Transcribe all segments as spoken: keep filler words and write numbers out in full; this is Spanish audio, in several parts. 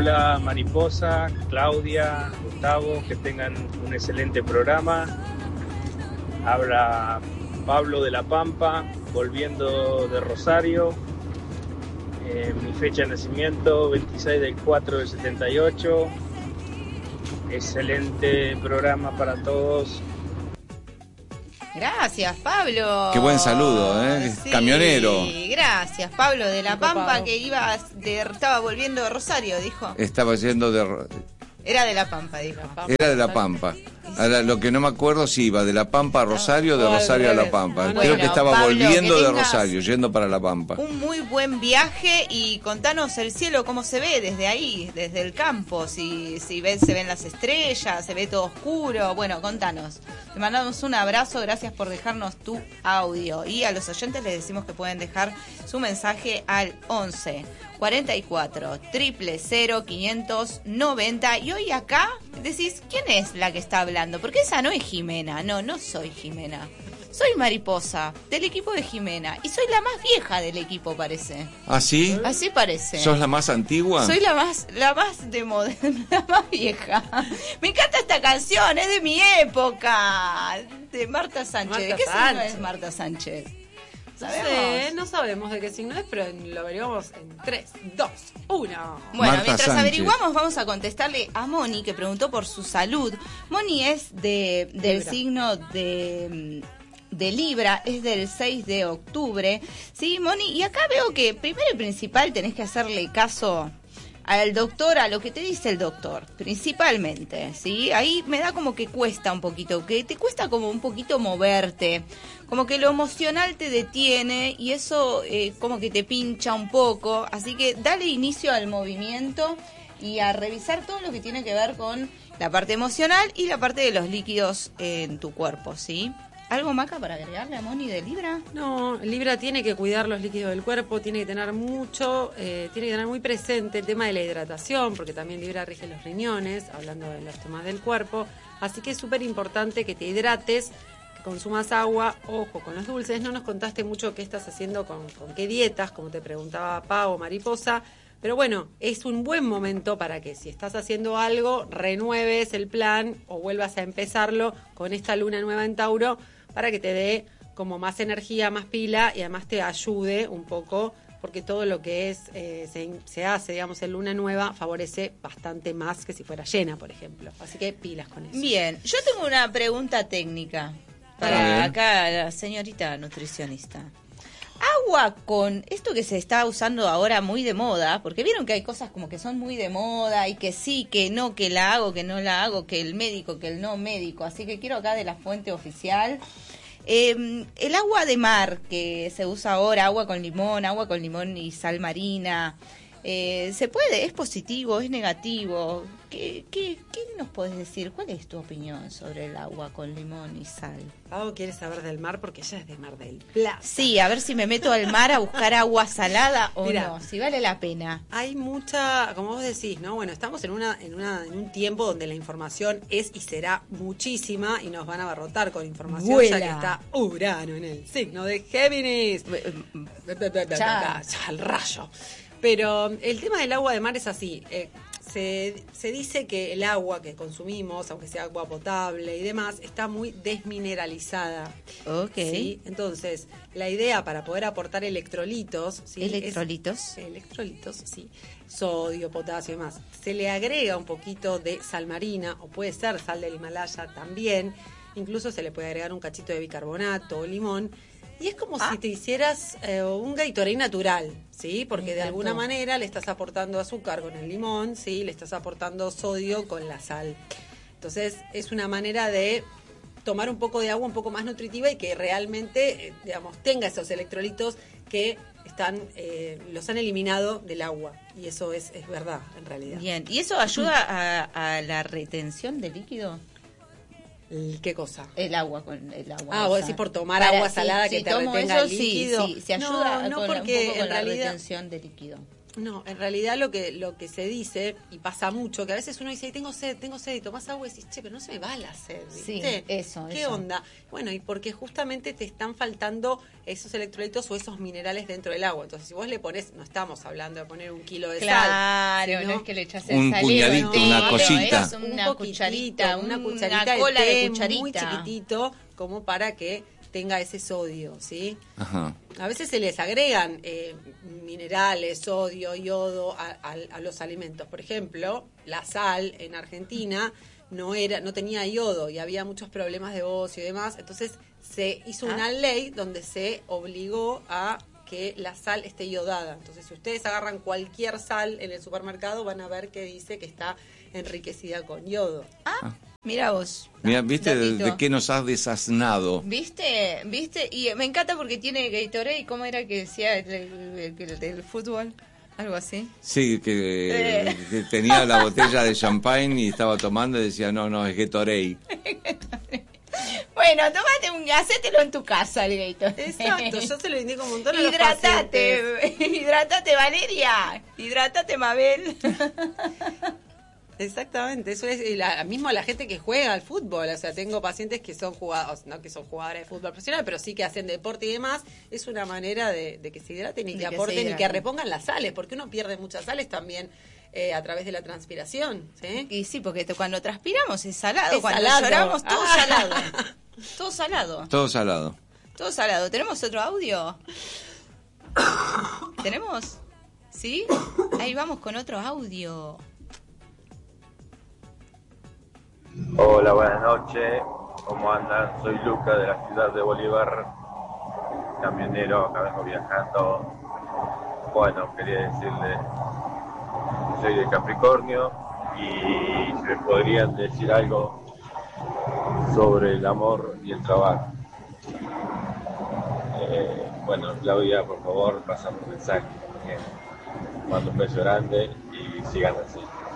Hola Mariposa, Claudia, Gustavo, que tengan un excelente programa. Habla Pablo de La Pampa, volviendo de Rosario. Eh, mi fecha de nacimiento, veintiséis del cuatro del setenta y ocho. Excelente programa para todos. Gracias, Pablo. Qué buen saludo, ¿eh? Sí, Camionero. Gracias, Pablo de La Qué copado. Pampa, que iba de, estaba volviendo de Rosario, dijo. Estaba yendo de... Era de La Pampa, dijo. Era de La Pampa. Ahora, lo que no me acuerdo si iba de La Pampa a Rosario o de O al Rosario a La revés. Pampa. No, no. Creo que Bueno, estaba Pablo, volviendo que de tengas Rosario, yendo para La Pampa. Un muy buen viaje y contanos el cielo cómo se ve desde ahí, desde el campo, si, si ves, se ven las estrellas, se ve todo oscuro. Bueno, contanos. Te mandamos un abrazo, gracias por dejarnos tu audio. Y a los oyentes les decimos que pueden dejar su mensaje al once cuarenta y cuatro, cero cero cero, quinientos noventa. Y hoy acá decís, ¿quién es la que está hablando? Porque esa no es Jimena, no, no soy Jimena. Soy Mariposa, del equipo de Jimena. Y soy la más vieja del equipo, parece. ¿Ah, sí? Así parece. ¿Sos la más antigua? Soy la más, la más de moderna, la más vieja. Me encanta esta canción, es de mi época. De Marta Sánchez. Marta ¿De qué signo Sánchez. es Marta Sánchez? No ¿Sabemos? sé, no sabemos de qué signo es, pero lo averiguamos en tres, dos, uno. Bueno, Marta mientras Sánchez. averiguamos, vamos a contestarle a Moni, que preguntó por su salud. Moni es de del Libra. signo de, de Libra, es del seis de octubre. Sí, Moni, y acá veo que primero y principal tenés que hacerle caso al doctor, a lo que te dice el doctor, principalmente, ¿sí? Ahí me da como que cuesta un poquito, que te cuesta como un poquito moverte, como que lo emocional te detiene y eso eh, como que te pincha un poco, así que dale inicio al movimiento y a revisar todo lo que tiene que ver con la parte emocional y la parte de los líquidos en tu cuerpo, ¿sí? ¿Algo, Maca, para agregarle a Moni de Libra? No, Libra tiene que cuidar los líquidos del cuerpo, tiene que tener mucho, eh, tiene que tener muy presente el tema de la hidratación, porque también Libra rige los riñones, hablando de los temas del cuerpo. Así que es súper importante que te hidrates, que consumas agua, ojo con los dulces. No nos contaste mucho qué estás haciendo con, con qué dietas, como te preguntaba Pau o Mariposa. Pero bueno, es un buen momento para que si estás haciendo algo, renueves el plan o vuelvas a empezarlo con esta luna nueva en Tauro, para que te dé como más energía, más pila y además te ayude un poco, porque todo lo que es eh, se, se hace, digamos, en luna nueva favorece bastante más que si fuera llena, por ejemplo. Así que pilas con eso. Bien, yo tengo una pregunta técnica para acá la señorita nutricionista. Agua con esto que se está usando ahora muy de moda, porque vieron que hay cosas como que son muy de moda y que sí, que no, que la hago, que no la hago, que el médico, que el no médico. Así que quiero acá de la fuente oficial. Eh, el agua de mar que se usa ahora, agua con limón, agua con limón y sal marina, eh, ¿se puede? ¿Es positivo? ¿Es negativo? ¿Qué, qué, qué nos podés decir? ¿Cuál es tu opinión sobre el agua con limón y sal? Pau quiere saber del mar porque ella es de Mar del Plata. Sí, a ver si me meto al mar a buscar agua salada o Mirá. no, si vale la pena. Hay mucha, como vos decís, ¿no? Bueno, estamos en una, en una, en un tiempo donde la información es y será muchísima y nos van a abarrotar con información, Vuela. ya que está Urano en el signo de Géminis. Ya. Ya, al rayo. Pero el tema del agua de mar es así. Eh, se, se dice que el agua que consumimos, aunque sea agua potable y demás, está muy desmineralizada. Ok. ¿Sí? Entonces, la idea para poder aportar electrolitos, ¿sí? Electrolitos. Es- electrolitos, sí. Sodio, potasio y demás. Se le agrega un poquito de sal marina, o puede ser sal del Himalaya también. Incluso se le puede agregar un cachito de bicarbonato o limón. Y es como Ah. si te hicieras eh, un Gatorade natural, ¿sí? Porque Me de alguna encantó. manera le estás aportando azúcar con el limón, ¿sí? Le estás aportando sodio con la sal. Entonces, es una manera de tomar un poco de agua un poco más nutritiva y que realmente, eh, digamos, tenga esos electrolitos que están eh, los han eliminado del agua. Y eso es, es verdad, en realidad. Bien, ¿y eso ayuda a, a la retención de líquido? El- ¿Qué cosa? El agua con el agua. Ah, o vos sea, decís por tomar para- agua sí, salada sí, que te tomo retenga eso, el líquido. Sí, sí, se No, ayuda no, con, la- porque un poco con en la realidad- retención de líquido. No, en realidad lo que lo que se dice, y pasa mucho, que a veces uno dice, tengo sed, tengo sed, y tomás agua y decís, che, pero no se me va la sed, ¿viste? Sí, eso, ¿Qué eso. onda? Bueno, y porque justamente te están faltando esos electrolitos o esos minerales dentro del agua. Entonces, si vos le pones, no estamos hablando de poner un kilo de Claro, sal. no sino es que le echas el un salero puñadito, entero, una cosita. es un una poquitito, cucharita, una una cucharita cola de, de té cucharita. muy chiquitito, como para que tenga ese sodio, ¿sí? Ajá. A veces se les agregan eh, minerales, sodio, yodo a, a, a los alimentos. Por ejemplo, la sal en Argentina no era, no tenía yodo y había muchos problemas de bocio y demás. Entonces se hizo Ah. una ley donde se obligó a que la sal esté yodada. Entonces, si ustedes agarran cualquier sal en el supermercado, van a ver que dice que está enriquecida con yodo. Ah, mira vos. Mira, ¿viste de, Datito. de qué nos has desasnado? ¿Viste? ¿Viste? Y me encanta porque tiene Gatorade, ¿cómo era que decía el, el- el- el fútbol? Algo así. Sí, que, Eh. que tenía la botella de champagne y estaba tomando y decía, no, no, es Gatorade. Bueno, tomate un, hacételo en tu casa, el Gatorade. Exacto, yo se lo indico un montón a los pacientes. Hidratate, hidratate Valeria, hidratate Mabel. Exactamente, eso es y la, mismo la gente que juega al fútbol, o sea, tengo pacientes que son jugadores, no que son jugadores de fútbol profesional, pero sí que hacen deporte y demás, es una manera de, de que se hidraten y De que que se aporten y que hidraten. repongan las sales, porque uno pierde muchas sales también eh, a través de la transpiración, ¿sí? Y sí, porque te- cuando transpiramos es salado, Es cuando salado. lloramos todo Ah. salado. Todo salado, Todo salado. todo salado. ¿Tenemos otro audio? ¿Tenemos? ¿Sí? Ahí vamos con otro audio. Hola, buenas noches. ¿Cómo andan? Soy Luca de la ciudad de Bolívar, camionero, acá vengo viajando. Bueno, quería decirle, soy de Capricornio y si me podrían decir algo sobre el amor y el trabajo. Eh, bueno, Claudia, por favor, pasame un mensaje. Bien. Mando un beso grande y sigan así.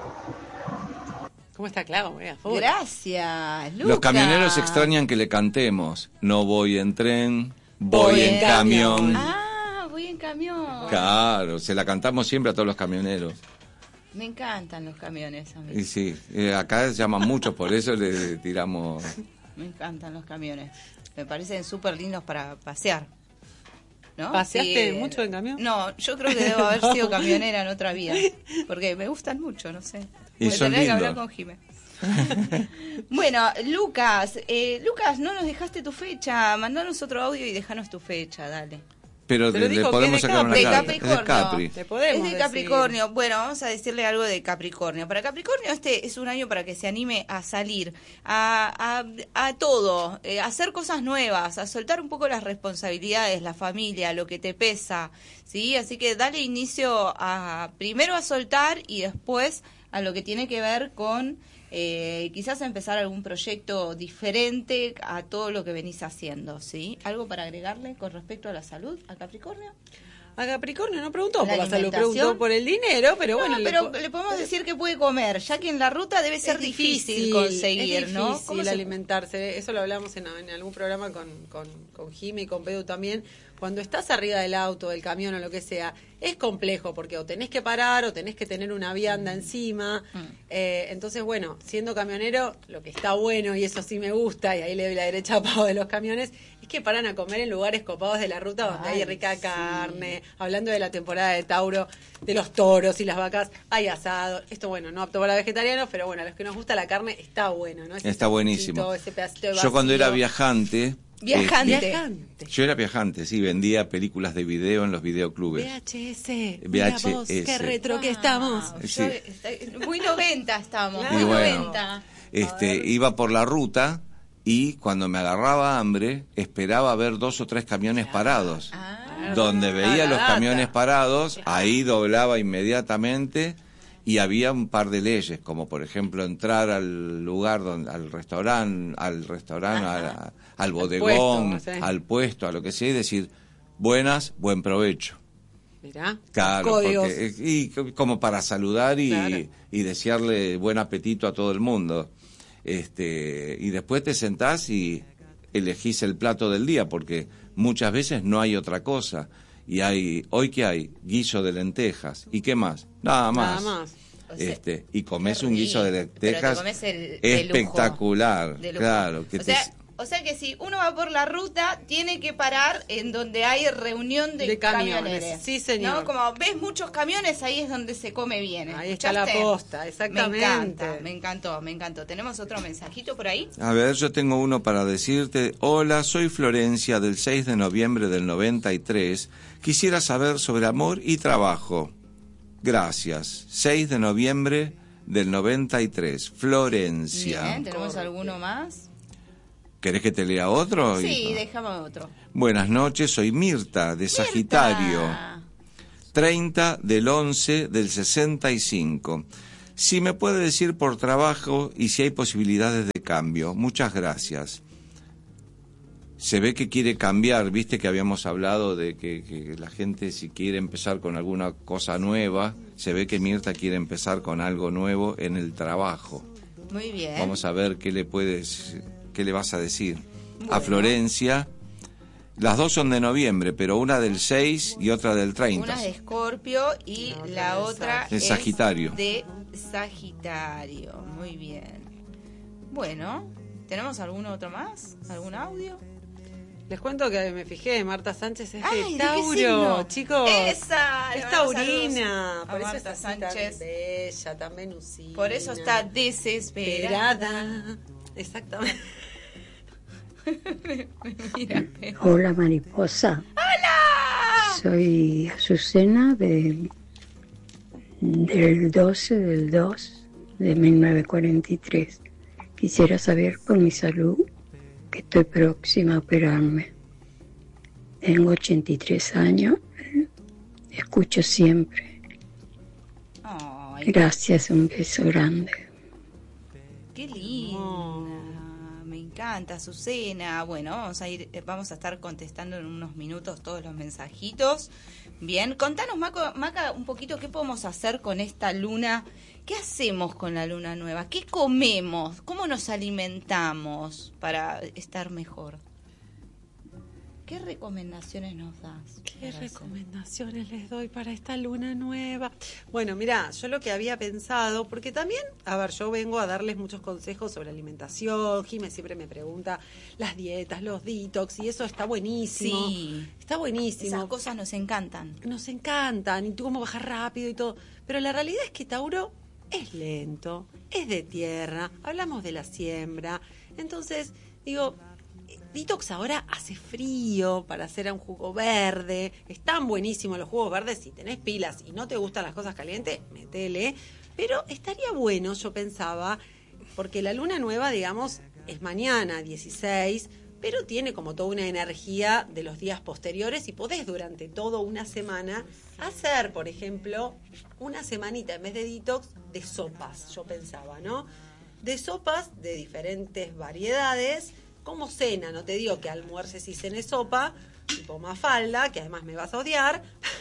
¿Cómo está Clau? Eh, a full. Gracias, Luca. Los camioneros extrañan que le cantemos. No voy en tren, voy, Voy en en camión. camión. Ah, voy en camión. Claro, se la cantamos siempre a todos los camioneros. Me encantan los camiones a mí. Y sí, eh, acá llaman muchos, por eso le tiramos... Me encantan los camiones. Me parecen súper lindos para pasear. ¿No? ¿Paseaste mucho en camión? No, yo creo que debo haber sido camionera en otra vida. Porque me gustan mucho, no sé. Y Voy a son tener que hablar lindos. con Jimé. Bueno, Lucas, eh, Lucas, no nos dejaste tu fecha. Mandanos otro audio y déjanos tu fecha, dale. Pero Pero le, le dijo que podemos es de sacar una De carta. Capricornio. Es de Capri. Te podemos es de decir. Capricornio. Bueno, vamos a decirle algo de Capricornio. Para Capricornio este es un año para que se anime a salir, a, a, a todo, eh, a hacer cosas nuevas, a soltar un poco las responsabilidades, la familia, lo que te pesa, ¿sí? Así que dale inicio a primero a soltar y después a lo que tiene que ver con eh, quizás empezar algún proyecto diferente a todo lo que venís haciendo, ¿sí? ¿Algo para agregarle con respecto a la salud a Capricornio? A Capricornio no preguntó ¿La por la salud, alimentación? preguntó por el dinero, pero No, bueno, le pero po- le podemos decir que puede comer, ya que en la ruta debe ser es difícil, conseguir, es ¿no? difícil ¿Cómo se- alimentarse. Eso lo hablamos en, en algún programa con, con, con Jimmy y con Pedro también. Cuando estás arriba del auto, del camión o lo que sea, es complejo porque o tenés que parar o tenés que tener una vianda encima. Mm. Eh, entonces, bueno, siendo camionero, lo que está bueno, y eso sí me gusta, y ahí le doy la derecha a Pau de los camiones, es que paran a comer en lugares copados de la ruta donde Ay, hay rica sí. carne, hablando de la temporada de Tauro, de los toros y las vacas, hay asado. Esto, bueno, no apto para vegetarianos, pero bueno, a los que nos gusta la carne está bueno, ¿no? Ese Está buenísimo. sanguchito, ese pedacito de Yo cuando vacío. era viajante... Viajante. este, Viajante. yo era viajante, sí, vendía películas de video en los videoclubes. V H S. V Mira H S. vos, qué retro que estamos. Ah, Sí. yo- está- muy noventa estamos, Claro. muy Y bueno, noventa. Este, iba por la ruta y cuando me agarraba hambre, esperaba ver dos o tres camiones parados. Ah, Donde veía la los data. camiones parados, ahí doblaba inmediatamente y había un par de leyes, como por ejemplo entrar al lugar, donde, al restaurante, al restaurante, al, al bodegón, puesto, sí. al puesto, a lo que sea, y decir, buenas, buen provecho. Mirá, Claro, códigos. porque, y c- como para saludar y, Claro. y desearle buen apetito a todo el mundo. Este, y después te sentás y elegís el plato del día, porque muchas veces no hay otra cosa. y hay, ¿hoy qué hay? Guiso de lentejas. ¿Y qué más? Nada más. Nada más. O sea, este y comes un guiso de lentejas pero te comes el, de espectacular, lujo, de lujo. claro. Que o, te... sea, o sea que si uno va por la ruta, tiene que parar en donde hay reunión de, De camiones, camioneros. sí, señor. ¿No? Como ves muchos camiones, ahí es donde se come bien. Ahí está la ¿Escuchaste? posta, exactamente. Me encanta, me encantó, me encantó. ¿Tenemos otro mensajito por ahí? A ver, yo tengo uno para decirte. Hola, soy Florencia, del seis de noviembre del noventa y tres. Quisiera saber sobre amor y trabajo. Gracias. seis de noviembre del noventa y tres. Florencia. Bien, ¿tenemos alguno más? ¿Querés que te lea otro? Sí, Y- déjame otro. Buenas noches, soy Mirta, de Sagitario. Mirta. treinta del once del sesenta y cinco. Si me puede decir por trabajo y si hay posibilidades de cambio. Muchas gracias. Se ve que quiere cambiar, viste que habíamos hablado de que, que la gente si quiere empezar con alguna cosa nueva, se ve que Mirta quiere empezar con algo nuevo en el trabajo. Muy bien. Vamos a ver qué le puedes, qué le vas a decir. Bueno. A Florencia, las dos son de noviembre, pero una del seis y otra del treinta. Una de Escorpio y La otra la de otra De es Sagitario. de Sagitario. Muy bien. Bueno, ¿tenemos algún otro más? ¿Algún audio? Les cuento que me fijé, Marta Sánchez es Ay, de ¿de qué Tauro, signo? chicos. Esa, le Es mandamos taurina, saludos a por eso Marta está así Sánchez. tan bella, tan venusina. Por eso está desesperada. esperada. Exactamente. Mira. Hola mariposa. ¡Hola! Soy Azucena de, del doce del dos de mil novecientos cuarenta y tres. Quisiera saber por mi salud que estoy próxima a operarme. Tengo ochenta y tres años. Escucho siempre. Ay, Gracias, un beso grande. qué linda. Me encanta, Azucena. Bueno, vamos a ir, eh, vamos a estar contestando en unos minutos todos los mensajitos. Bien, contanos, Maco- Maca, un poquito qué podemos hacer con esta luna. ¿Qué hacemos con la luna nueva? ¿Qué comemos? ¿Cómo nos alimentamos para estar mejor? ¿Qué recomendaciones nos das? ¿Qué para hacer? recomendaciones les doy para esta luna nueva? Bueno, mira, yo lo que había pensado, porque también, a ver, yo vengo a darles muchos consejos sobre alimentación. Jimé siempre me pregunta las dietas, los detox, y eso está buenísimo. Sí. Está buenísimo. Esas cosas nos encantan. Nos encantan, y tú cómo bajar rápido y todo. Pero la realidad es que Tauro es lento, es de tierra, hablamos de la siembra. Entonces, digo, detox ahora hace frío para hacer un jugo verde. Están buenísimos los jugos verdes. Si tenés pilas y no te gustan las cosas calientes, metele. Pero estaría bueno, yo pensaba, porque la luna nueva, digamos, es mañana, dieciséis, pero tiene como toda una energía de los días posteriores y podés durante toda una semana hacer, por ejemplo, una semanita en vez de detox de sopas, yo pensaba, ¿no? De sopas de diferentes variedades, como cena, no te digo que almuerces y cenes sopa, tipo Mafalda, que además me vas a odiar,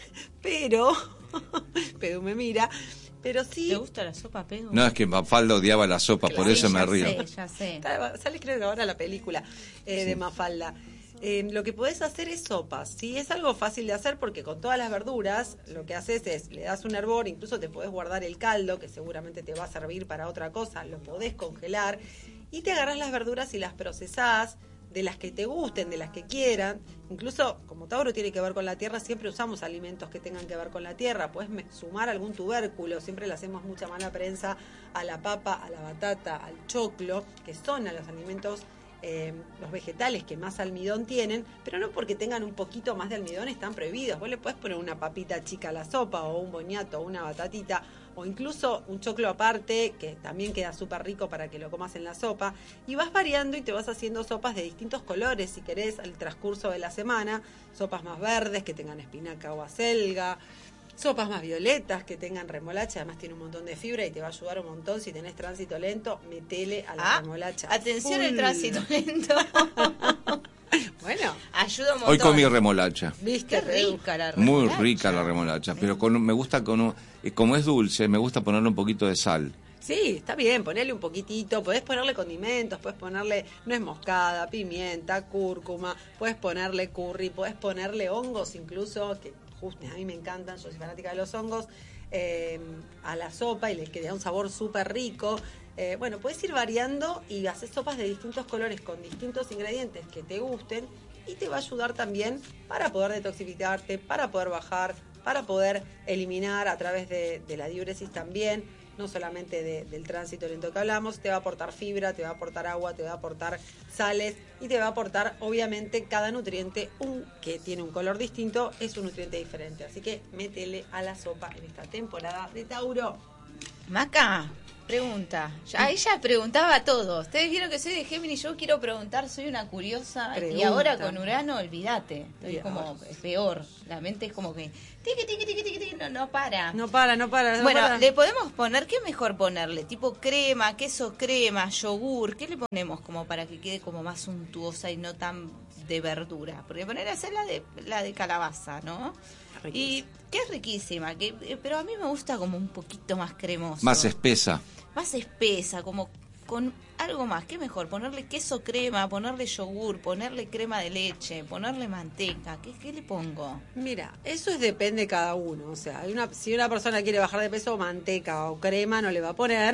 pero, Pedro me mira, pero sí... ¿Te gusta la sopa, Pedro? No, es que Mafalda odiaba la sopa, por Sí, eso me ya río. sé, ya sé. Está- Sale creo que ahora la película eh, de Mafalda. Eh, lo que podés hacer es sopas, ¿sí? Es algo fácil de hacer porque con todas las verduras lo que haces es, le das un hervor, incluso te podés guardar el caldo, que seguramente te va a servir para otra cosa, lo podés congelar, y te agarrás las verduras y las procesás, de las que te gusten, de las que quieran. Incluso, como Tauro tiene que ver con la tierra, siempre usamos alimentos que tengan que ver con la tierra. Puedes me- sumar algún tubérculo, siempre le hacemos mucha mala prensa a la papa, a la batata, al choclo, que son a los alimentos, eh, los vegetales que más almidón tienen, pero no porque tengan un poquito más de almidón están prohibidos. Vos le podés poner una papita chica a la sopa, o un boñato, o una batatita, o incluso un choclo aparte, que también queda súper rico para que lo comas en la sopa, y vas variando y te vas haciendo sopas de distintos colores, si querés, al transcurso de la semana, sopas más verdes, que tengan espinaca o acelga, sopas más violetas, que tengan remolacha, además tiene un montón de fibra y te va a ayudar un montón. Si tenés tránsito lento, metele a la Ah, remolacha. atención Full. el tránsito lento. Bueno, Ayuda un montón. Hoy comí remolacha. viste, Qué Redu? rica la Muy remolacha. rica la remolacha, pero con, me gusta con un- eh, como es dulce, me gusta ponerle un poquito de sal. Sí, está bien, ponerle un poquitito, podés ponerle condimentos, podés ponerle nuez moscada, pimienta, cúrcuma, podés ponerle curry, podés ponerle hongos incluso, que justo a mí me encantan, yo soy fanática de los hongos, eh, a la sopa y le queda un sabor súper rico. Eh, bueno, puedes ir variando y hacer sopas de distintos colores con distintos ingredientes que te gusten y te va a ayudar también para poder detoxificarte, para poder bajar, para poder eliminar a través de, de la diuresis también, no solamente de, del tránsito lento que hablamos, te va a aportar fibra, te va a aportar agua, te va a aportar sales y te va a aportar obviamente cada nutriente un, que tiene un color distinto, es un nutriente diferente. Así que métele a la sopa en esta temporada de Tauro. Maca, pregunta. Ya, ella preguntaba a todos. Ustedes vieron que soy de Géminis, yo quiero preguntar, soy una curiosa. Pregunta. Y ahora con Urano, olvídate. Estoy como es peor. La mente es como que tiqui, tiqui, tiqui, tiqui, tiqui, no, no para. No para, no para. No bueno, para. le podemos poner, ¿qué mejor ponerle? Tipo crema, queso crema, yogur. ¿Qué le ponemos como para que quede como más suntuosa y no tan de verdura? Porque poner a hacer la de, la de calabaza, ¿no? Y que es riquísima, que, pero a mí me gusta como un poquito más cremoso. Más espesa. Más espesa, como con algo más. ¿Qué mejor? Ponerle queso crema, ponerle yogur, ponerle crema de leche, ponerle manteca. ¿Qué, qué le pongo? Mira, eso es depende de cada uno. O sea, hay una, si una persona quiere bajar de peso, manteca o crema no le va a poner.